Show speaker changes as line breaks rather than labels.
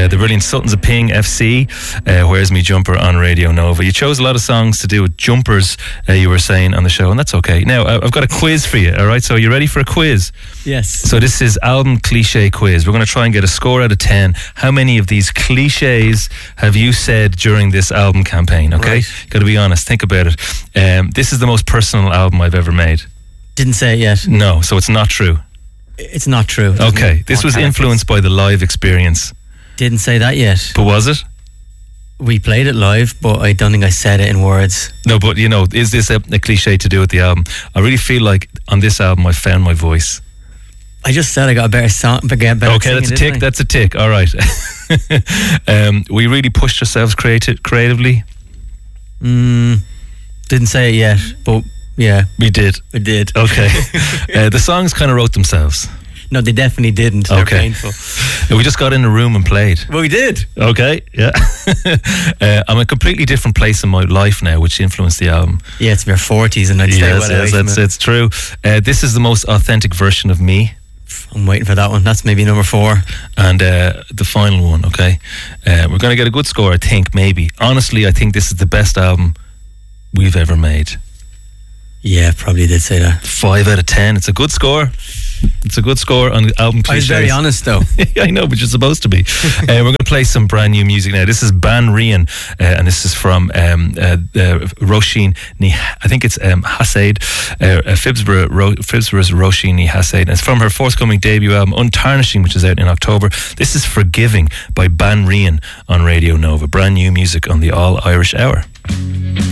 the brilliant Sultans of Ping FC, Where's Me Jumper on Radio Nova. You chose a lot of songs to do with jumpers, you were saying on the show, and that's okay. Now, I've got a quiz for you, all right? So, are you ready for a quiz?
Yes.
So, this is album cliche quiz. We're going to try and get a score out of 10. How many of these cliches have you said during this album campaign, okay?
Right.
Got to be honest, think about it. This is the most personal album I've ever made.
Didn't say it yet.
No, so it's not true.
It's not true.
Okay, this was influenced by the live experience.
Didn't say that yet.
But was it?
We played it live, but I don't think I said it in words.
No, but you know, is this a cliche to do with the album? I really feel like on this album I found my voice.
I just said I got a better song. Okay,
that's a tick. That's a tick. All right. We really pushed ourselves creatively.
Didn't say it yet, but yeah,
we did.
We did.
Okay. The songs kind of wrote themselves.
No, they definitely didn't. They're painful.
We just got in a room and played.
Well, we did.
Okay, yeah. I'm in a completely different place in my life now, which influenced the album.
Yeah, it's your 40s, and I'd stay well away from it.
It's true. This is the most authentic version of me.
I'm waiting for that one. That's maybe number 4.
And the final one, okay? We're going to get a good score, I think, maybe. Honestly, I think this is the best album we've ever made.
Yeah, probably did say that.
5 out of 10. It's a good score. It's a good score on the album cliches.
I was very honest, though.
I know, but you're supposed to be. We're going to play some brand new music now. This is Ban Rian, and this is from Roisin I think it's Hasaid, Fibsborough's Roisin Hasaid, and it's from her forthcoming debut album Untarnishing, which is out in October. This is Forgiving by Ban Rian on Radio Nova. Brand new music on the All Irish Hour.